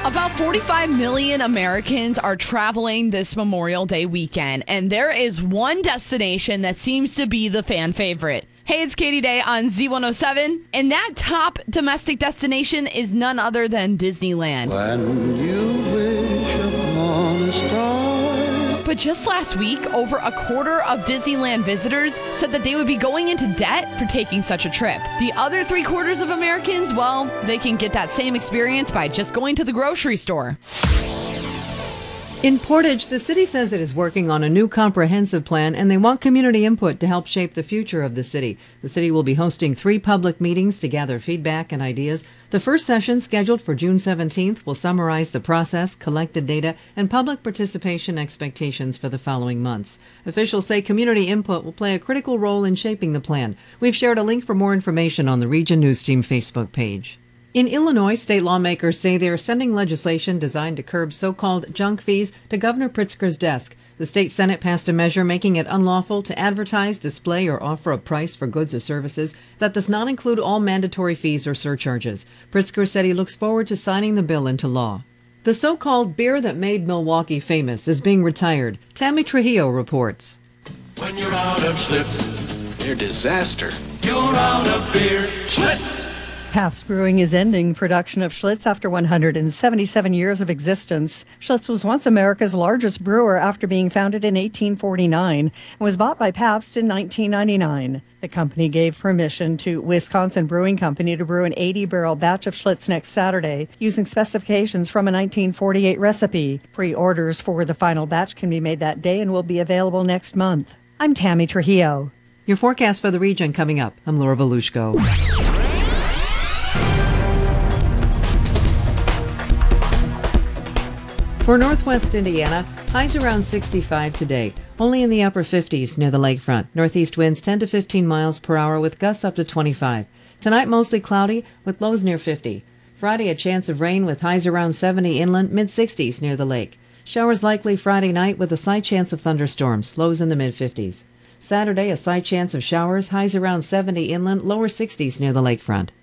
About 45 million Americans are traveling this Memorial Day weekend, and there is one destination that seems to be the fan favorite. Hey, it's Katie Day on Z107, and that top domestic destination is none other than Disneyland. When you wish upon a star. But just last week, over a quarter of Disneyland visitors said that they would be going into debt for taking such a trip. The other 3/4 of Americans, well, they can get that same experience by just going to the grocery store. In Portage, the city says it is working on a new comprehensive plan, and they want community input to help shape the future of the city. The city will be hosting 3 public meetings to gather feedback and ideas. The first session, scheduled for June 17th, will summarize the process, collected data, and public participation expectations for the following months. Officials say community input will play a critical role in shaping the plan. We've shared a link for more information on the Region News Team Facebook page. In Illinois, state lawmakers say they are sending legislation designed to curb so-called junk fees to Governor Pritzker's desk. The state Senate passed a measure making it unlawful to advertise, display, or offer a price for goods or services that does not include all mandatory fees or surcharges. Pritzker said he looks forward to signing the bill into law. The so-called beer that made Milwaukee famous is being retired. Tammy Trujillo reports. When you're out of Schlitz, Near disaster. you're out of beer. Schlitz! Pabst Brewing is ending production of Schlitz after 177 years of existence. Schlitz was once America's largest brewer after being founded in 1849 and was bought by Pabst in 1999. The company gave permission to Wisconsin Brewing Company to brew an 80-barrel batch of Schlitz next Saturday using specifications from a 1948 recipe. Pre-orders for the final batch can be made that day and will be available next month. I'm Tammy Trujillo. Your forecast for the region coming up. I'm Laura Volushko. For northwest Indiana, highs around 65 today, only in the upper 50s near the lakefront. Northeast winds 10 to 15 miles per hour with gusts up to 25. Tonight, mostly cloudy with lows near 50. Friday, a chance of rain with highs around 70 inland, mid-60s near the lake. Showers likely Friday night with a slight chance of thunderstorms, lows in the mid-50s. Saturday, a slight chance of showers, highs around 70 inland, lower 60s near the lakefront.